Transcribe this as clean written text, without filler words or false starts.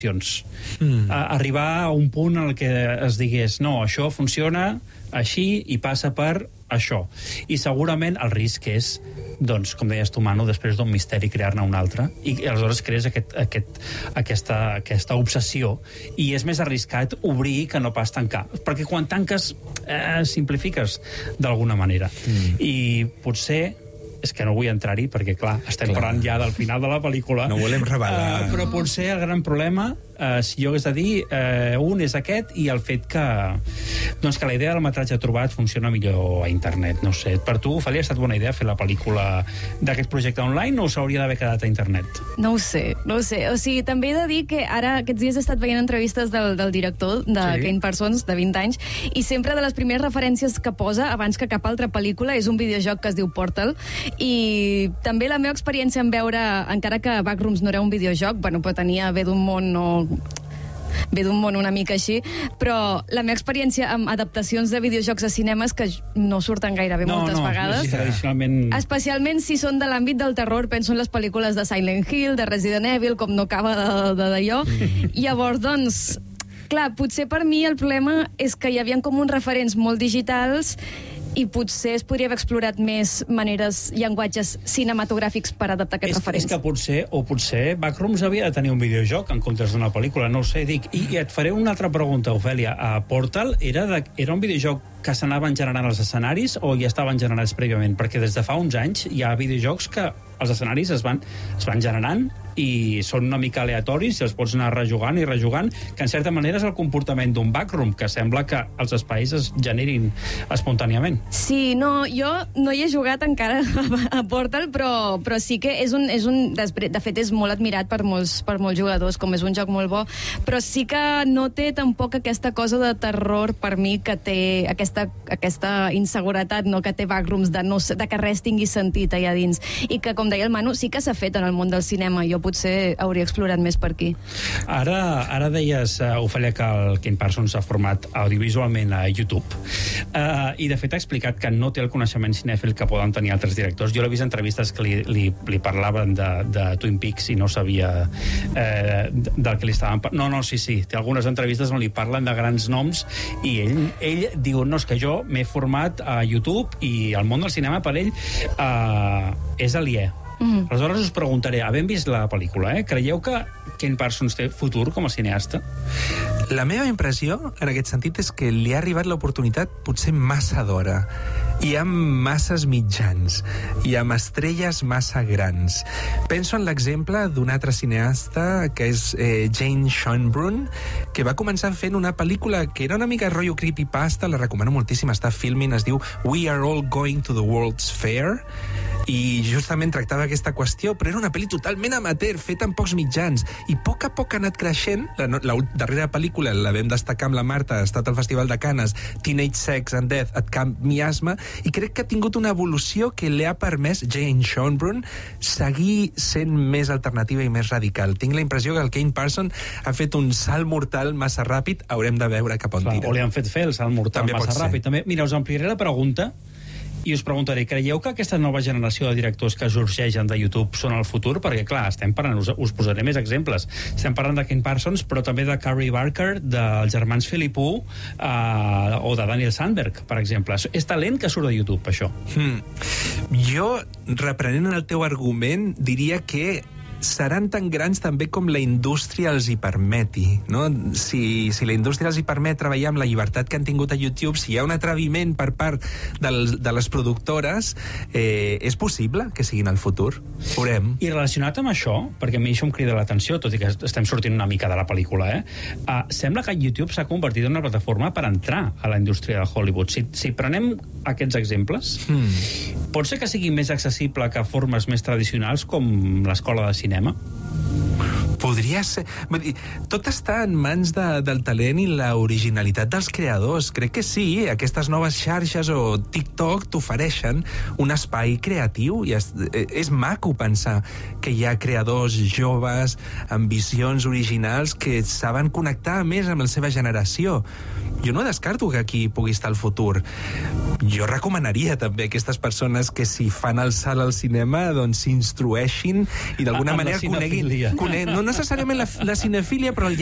arribar a un punt en el que es digués no, això funciona així i passa per això. I segurament el risc és, doncs, com deies tu, Manu, després d'un misteri crear-ne un altre, i aleshores crees aquesta obsessió, i és més arriscat obrir que no pas tancar, perquè quan tanques simplifiques d'alguna manera. I potser és que no vull entrar-hi, perquè, clar, estem parlant ja del final de la pel·lícula. No volem revelar. Però potser el gran problema, si jo hagués de dir, un és aquest, i el fet que la idea del metratge trobat funciona millor a internet. No sé, per tu, Ofèlia, ha estat bona idea fer la pel·lícula d'aquest projecte online o s'hauria d'haver quedat a internet? No ho sé. O sigui, també he de dir que ara aquests dies he estat veient entrevistes del director de Kane Parsons, de 20 anys, i sempre de les primeres referències que posa abans que cap altra pel·lícula és un videojoc que es diu Portal, i també la meva experiència en veure, encara que Backrooms no era un videojoc, bueno, però tenia ve d'un món una mica així, però la meva experiència amb adaptacions de videojocs a cinemes que no surten gairebé moltes vegades. Especialment si són de l'àmbit del terror, penso en les pel·lícules de Silent Hill, de Resident Evil, com no acaba d'allò. Llavors, doncs, clar, potser per mi el problema és que hi havia com uns referents molt digitals i potser es podria haver explorat més maneres, llenguatges cinematogràfics per adaptar aquests referents. És que potser Backrooms havia de tenir un videojoc en comptes d'una pel·lícula, no ho sé, dic. I et faré una altra pregunta, Ofèlia. Portal era un videojoc que s'anaven generant els escenaris o ja estaven generats prèviament? Perquè des de fa uns anys hi ha videojocs que els escenaris es van generant i són una mica aleatoris i els pots anar rejugant i rejugant, que en certa manera és el comportament d'un backroom, que sembla que els espais es generin espontàniament. Sí, no, jo no hi he jugat encara a Portal, però sí que és un de fet és molt admirat per molts jugadors, com és un joc molt bo, però sí que no té tampoc aquesta cosa de terror per mi que té aquesta inseguretat, no, que té Backrooms de que res tingui sentit allà dins, i que, com deia el Manu, sí que s'ha fet en el món del cinema. Jo potser hauria explorat més per aquí. Ara deies, Ofèlia, que el Kane Parsons s'ha format audiovisualment a YouTube, i de fet ha explicat que no té el coneixement cinèfil que poden tenir altres directors. Jo l'he vist en entrevistes que li parlaven de Twin Peaks i no sabia del que li estaven parlant. No, sí, té algunes entrevistes on li parlen de grans noms i ell diu, no, és que jo m'he format a YouTube i el món del cinema per ell és aliè. Aleshores us preguntaré, havent vist la pel·lícula, creieu que Kane Parsons té futur com a cineasta? La meva impressió, en aquest sentit, és que li ha arribat l'oportunitat potser massa d'hora. Hi ha masses mitjans, hi ha estrelles massa grans. Penso en l'exemple d'un altre cineasta, que és Jane Schönbrunn, que va començar fent una pel·lícula que era una mica rotllo creepypasta, la recomano moltíssim, està filming, es diu We Are All Going to the World's Fair, i justament tractava aquesta qüestió, però era una pel·li totalment amateur, feta amb pocs mitjans, i a poc ha anat creixent. La darrera pel·lícula la vam destacar amb la Marta, ha estat al Festival de Canes, Teenage Sex and Death at Camp Miasma, i crec que ha tingut una evolució que li ha permès Jane Schönbrunn seguir sent més alternativa i més radical. Tinc la impressió que el Kane Parsons ha fet un salt mortal massa ràpid, haurem de veure cap on tira. O li han fet fer el salt mortal també massa ràpid. També, mira, us ampliaré la pregunta i us preguntaré, creieu que aquesta nova generació de directors que sorgeixen de YouTube són el futur? Perquè, clar, estem parlant, us posaré més exemples. Estem parlant de Kane Parsons, però també de Carey Barker, dels germans Philippou, o de Daniel Sandberg, per exemple. És talent que surt de YouTube, això. Jo, reprenent el teu argument, diria que seran tan grans també com la indústria els hi permeti, no? Si la indústria els hi permet treballar amb la llibertat que han tingut a YouTube, si hi ha un atreviment per part de les productores, és possible que siguin el futur. Veurem. I relacionat amb això, perquè a mi això em crida l'atenció, tot i que estem sortint una mica de la pel·lícula, sembla que YouTube s'ha convertit en una plataforma per entrar a la indústria de Hollywood. Si prenem aquests exemples, pot ser que sigui més accessible que formes més tradicionals com l'escola de cinema? Podria ser. Tot està en mans del talent i la originalitat dels creadors. Crec que sí, aquestes noves xarxes o TikTok t'ofereixen un espai creatiu i és maco pensar que hi ha creadors joves amb visions originals que saben connectar més amb la seva generació. Jo no descarto que aquí pugui estar el futur. Jo recomanaria també a aquestes persones que si fan el salt al cinema doncs s'instrueixin i d'alguna manera coneguin cinefília. No necessàriament la cinefília, però el